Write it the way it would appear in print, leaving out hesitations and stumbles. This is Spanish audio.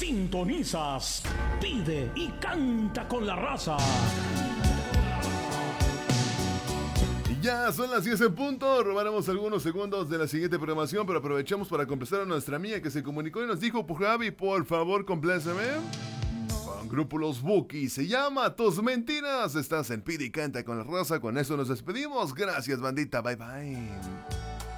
Sintonizas, pide y canta con la raza. Ya son las 10 en punto, robaremos algunos segundos de la siguiente programación, pero aprovechamos para complacer a nuestra amiga que se comunicó y nos dijo: pues Javi, por favor, compláceme con Grupo Los Bukis, se llama Tus Mentiras. Estás en Pide y Canta con la Raza, con eso nos despedimos. Gracias, bandita, bye bye.